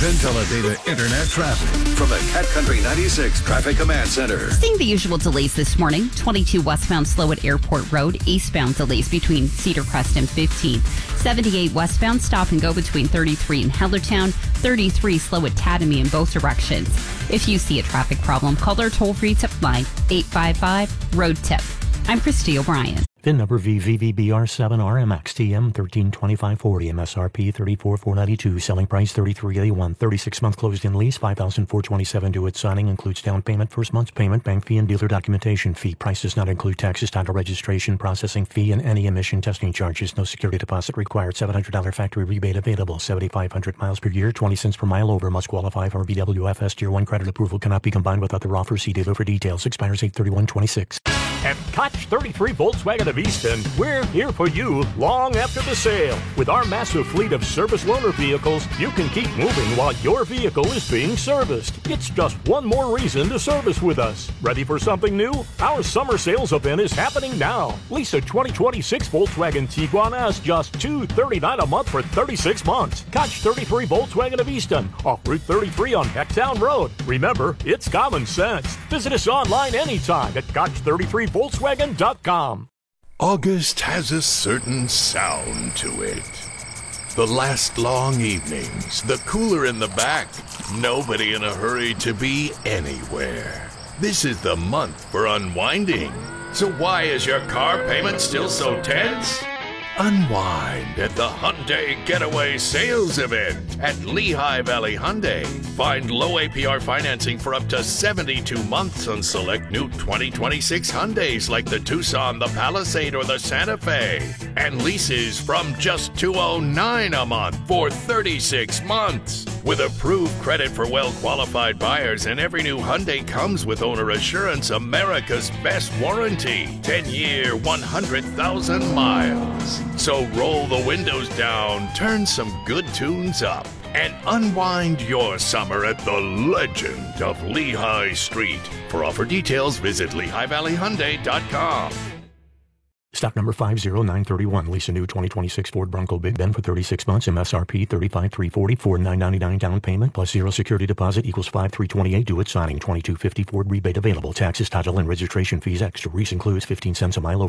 PenTeleData Internet traffic from the Cat Country 96 Traffic Command Center. Seeing the usual delays this morning. 22 westbound slow at Airport Road. Eastbound delays between Cedar Crest and 15. 78 westbound stop and go between 33 and Hellertown. 33 slow at Tatamy in both directions. If you see a traffic problem, call our toll-free tip line 855-ROAD-TIP. I'm Christy O'Brien. VIN number VVVBR7RMXTM 132540, MSRP 34492, selling price 3381, 36-month closed-in lease, 5,427 due at signing, includes down payment, first month's payment, bank fee, and dealer documentation fee. Price does not include taxes, title registration, processing fee, and any emission testing charges. No security deposit required. $700 factory rebate available. 7,500 miles per year, 20 cents per mile over. Must qualify for BWFS Tier 1 credit approval. Cannot be combined with other offers. See dealer for details. Expires 8/31/26. At Koch 33 Volkswagen of Easton, we're here for you long after the sale. With our massive fleet of service loaner vehicles, you can keep moving while your vehicle is being serviced. It's just one more reason to service with us. Ready for something new? Our summer sales event is happening now. Lease a 2026 Volkswagen Tiguan S just $239 a month for 36 months. Koch 33 Volkswagen of Easton, off Route 33 on Hecktown Road. Remember, it's common sense. Visit us online anytime at Koch33Volkswagen.com. August has a certain sound to it. The last long evenings, the cooler in the back, nobody in a hurry to be anywhere. This is the month for unwinding. So why is your car payment still so tense? Unwind at the Hyundai Getaway Sales Event at Lehigh Valley Hyundai. Find low APR financing for up to 72 months on select new 2026 Hyundais like the Tucson, the Palisade, or the Santa Fe. And leases from just $209 a month for 36 months. With approved credit for well-qualified buyers, and every new Hyundai comes with owner assurance, America's best warranty. 10-year, 100,000 miles. So roll the windows down, turn some good tunes up, and unwind your summer at the legend of Lehigh Street. For offer details, visit LehighValleyHyundai.com. Stock number 50931. Lease a new 2026 Ford Bronco Big Ben for 36 months. MSRP 35,340. $4,999 down payment plus zero security deposit equals 5,328 due at signing. 2250 Ford rebate available. Taxes, title, and registration fees extra. Lease includes 15 cents a mile over.